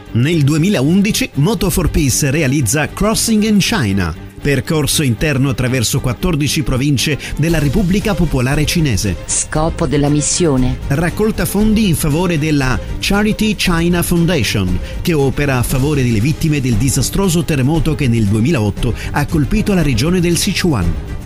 Nel 2011 Moto4Peace realizza Crossing in China, percorso interno attraverso 14 province della Repubblica Popolare Cinese. Scopo della missione: raccolta fondi in favore della Charity China Foundation, che opera a favore delle vittime del disastroso terremoto che nel 2008 ha colpito la regione del Sichuan.